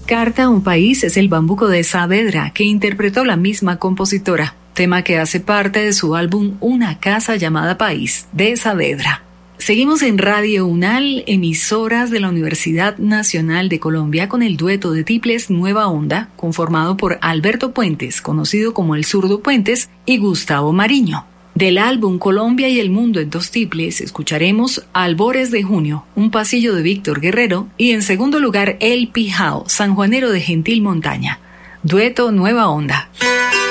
Carta a un país es el bambuco de Saavedra, que interpretó la misma compositora, tema que hace parte de su álbum Una casa llamada País, de Saavedra. Seguimos en Radio UNAL, emisoras de la Universidad Nacional de Colombia, con el dueto de tiples Nueva Onda, conformado por Alberto Puentes, conocido como el Zurdo Puentes, y Gustavo Mariño. Del álbum Colombia y el Mundo en dos tiples, escucharemos Albores de Junio, un pasillo de Víctor Guerrero, y en segundo lugar El Pijao, sanjuanero de Gentil Montaña. Dueto Nueva Onda.